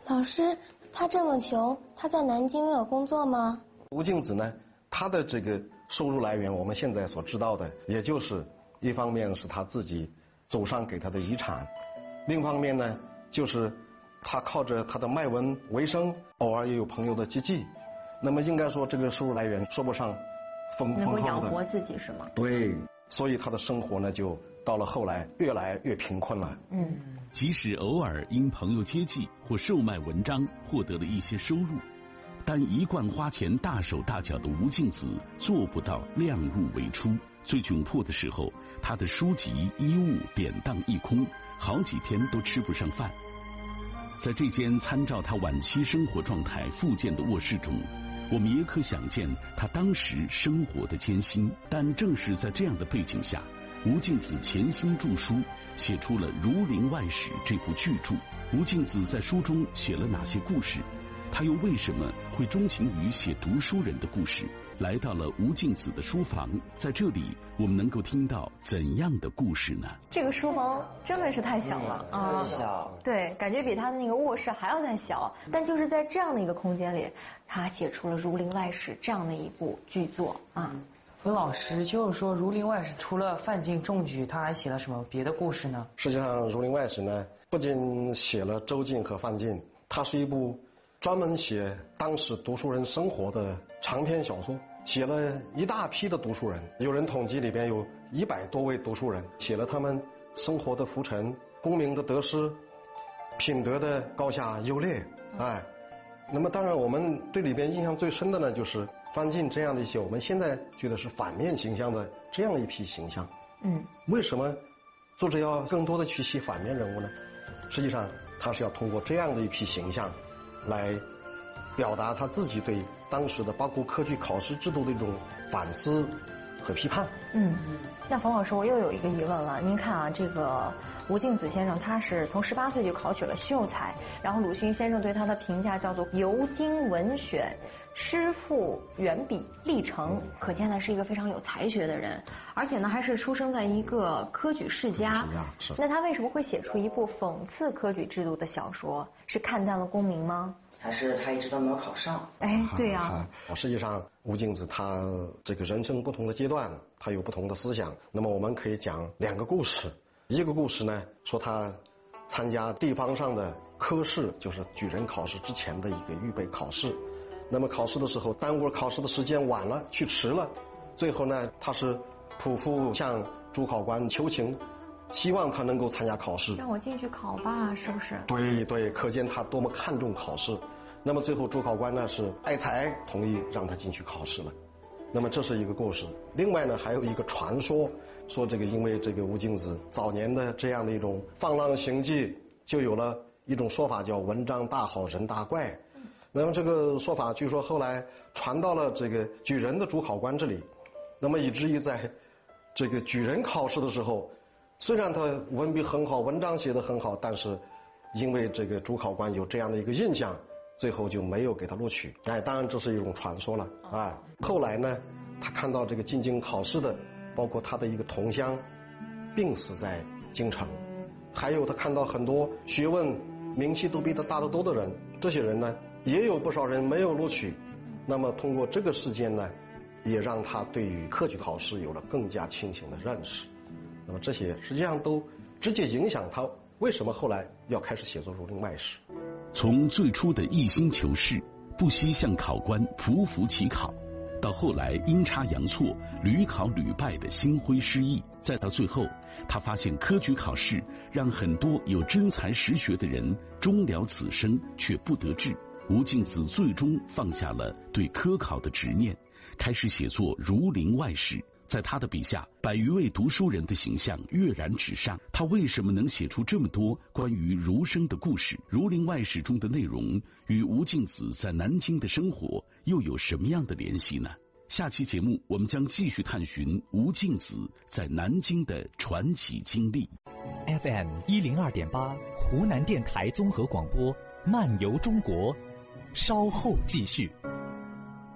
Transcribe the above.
老师，他这么穷，他在南京没有工作吗？ 吴敬梓呢，他的这个收入来源，我们现在所知道的，也就是一方面是他自己祖上给他的遗产，另一方面呢，就是他靠着他的卖文为生，偶尔也有朋友的接济。那么应该说，这个收入来源说不上丰厚的， 能够养活自己是吗？ 对，所以他的生活呢，就到了后来越来越贫困了。 即使偶尔因朋友接济或售卖文章获得了一些收入，但一贯花钱大手大脚的吴敬梓做不到量入为出。最窘迫的时候，他的书籍衣物典当一空，好几天都吃不上饭。在这间参照他晚期生活状态复建的卧室中，我们也可想见他当时生活的艰辛。但正是在这样的背景下，吴敬梓潜心著书，写出了《儒林外史》这部巨著。吴敬梓在书中写了哪些故事？他又为什么会钟情于写读书人的故事？来到了吴敬梓的书房，在这里我们能够听到怎样的故事呢？ 这个书房真的是太小了啊！ 小， 对，感觉比他的那个卧室还要再小。但就是在这样的一个空间里，他写出了《儒林外史》这样的一部巨作啊。 文老师，就是说《儒林外史》除了范进中举，他还写了什么别的故事呢？ 实际上，《儒林外史》呢，不仅写了周进和范进，它是一部专门写当时读书人生活的长篇小说，写了一大批的读书人，有人统计里边有100多位读书人，写了他们生活的浮沉、功名的得失、品德的高下优劣。那么当然我们对里边印象最深的呢，就是范进这样的一些我们现在觉得是反面形象的这样一批形象。为什么作者要更多的去写反面人物呢？实际上他是要通过这样的一批形象来表达他自己对当时的包括科举考试制度的一种反思和批判。 那冯老师，我又有一个疑问了。您看啊，这个吴敬梓先生他是从18岁就考取了秀才，然后鲁迅先生对他的评价叫做游经文选，诗赋远比历程，可见他是一个非常有才学的人，而且呢还是出生在一个科举世家。 是。 那他为什么会写出一部讽刺科举制度的小说？是看淡了功名吗？ 还是他一直都没有考上？ 对啊。 实际上吴敬梓他这个人生不同的阶段，他有不同的思想。那么我们可以讲2个故事。一个故事呢，说他参加地方上的科试，就是举人考试之前的一个预备考试。那么考试的时候耽误了考试的时间，晚了，去迟了，最后呢他是匍匐向主考官求情，希望他能够参加考试， 让我进去考吧，是不是？ 对，可见他多么看重考试。那么最后主考官呢是爱才，同意让他进去考试了。那么这是一个故事。另外呢还有一个传说，说这个因为这个吴敬梓早年的这样的一种放浪形迹，就有了一种说法叫文章大好人大怪。那么这个说法据说后来传到了这个举人的主考官这里，那么以至于在这个举人考试的时候，虽然他文笔很好，文章写得很好，但是因为这个主考官有这样的一个印象，最后就没有给他录取。当然这是一种传说了。后来呢他看到这个进京考试的包括他的一个同乡病死在京城，还有他看到很多学问名气都比他大得多的人，这些人呢也有不少人没有录取。那么通过这个事件呢，也让他对于科举考试有了更加清醒的认识。那么这些实际上都直接影响他为什么后来要开始写作《儒林外史》。 从最初的一心求是，不惜向考官匍匐起考，到后来阴差阳错屡考屡败的心灰失意，再到最后他发现科举考试让很多有真才实学的人终了此生却不得志。吴敬梓最终放下了对科考的执念，开始写作《儒林外史》。在他的笔下，100余位读书人的形象跃然纸上。他为什么能写出这么多关于儒生的故事？《儒林外史》中的内容与吴敬梓在南京的生活又有什么样的联系呢？下期节目我们将继续探寻吴敬梓在南京的传奇经历。 FM 102.8湖南电台综合广播，漫游中国，稍后继续。